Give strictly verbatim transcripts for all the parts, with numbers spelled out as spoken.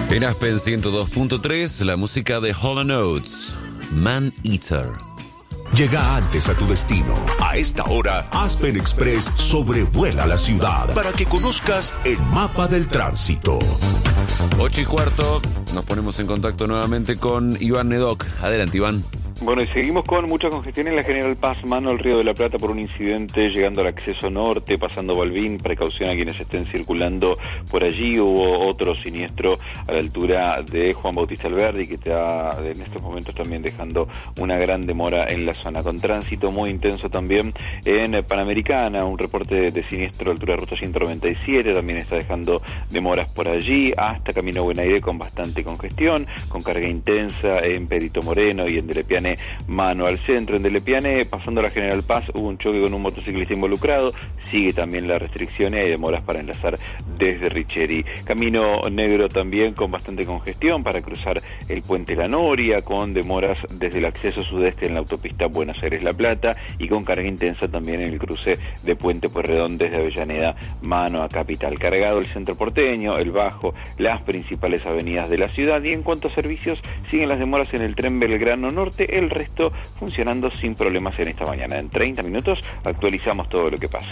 En Aspen ciento dos punto tres, la música de Hall and Oates, Man Eater. Llega antes a tu destino. A esta hora, Aspen Express sobrevuela la ciudad para que conozcas el mapa del tránsito. Ocho y cuarto, nos ponemos en contacto nuevamente con Iván Nedoc. Adelante, Iván. Bueno, y seguimos con mucha congestión en la General Paz, mano al Río de la Plata por un incidente llegando al acceso norte, pasando Balbín. Precaución a quienes estén circulando por allí. Hubo otro siniestro a la altura de Juan Bautista Alberdi que está en estos momentos también dejando una gran demora en la zona, con tránsito muy intenso también en Panamericana. Un reporte de siniestro a la altura de ruta ciento noventa y siete también está dejando demoras por allí, hasta Camino Buenaire con bastante congestión, con carga intensa en Perito Moreno y en Delepiane mano al centro. En Delepiane, pasando la General Paz, hubo un choque con un motociclista involucrado. Sigue también la restricción y hay demoras para enlazar desde Richeri. Camino Negro también con bastante congestión para cruzar el puente La Noria, con demoras desde el acceso sudeste en la autopista Buenos Aires-La Plata y con carga intensa también en el cruce de Puente Pueyrredón desde Avellaneda mano a Capital. Cargado el centro porteño, el Bajo, las principales avenidas de la ciudad. Y en cuanto a servicios, siguen las demoras en el tren Belgrano Norte, el resto funcionando sin problemas en esta mañana. En treinta minutos actualizamos todo lo que pase.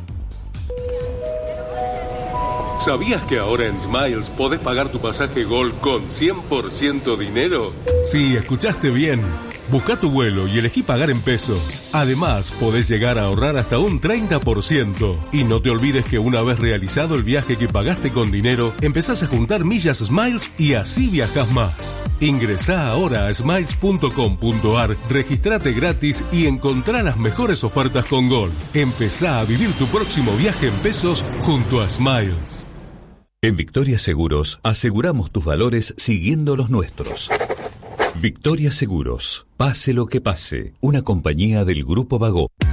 ¿Sabías que ahora en Smiles podés pagar tu pasaje Gol con cien por ciento dinero? Sí, escuchaste bien. Busca tu vuelo y elegí pagar en pesos. Además, podés llegar a ahorrar hasta un treinta por ciento. Y no te olvides que una vez realizado el viaje que pagaste con dinero, empezás a juntar millas Smiles y así viajás más. Ingresá ahora a smiles punto com punto ar, registrate gratis y encontrá las mejores ofertas con Gol. Empezá a vivir tu próximo viaje en pesos junto a Smiles. En Victoria Seguros aseguramos tus valores siguiendo los nuestros. Victoria Seguros, pase lo que pase, una compañía del Grupo Vago.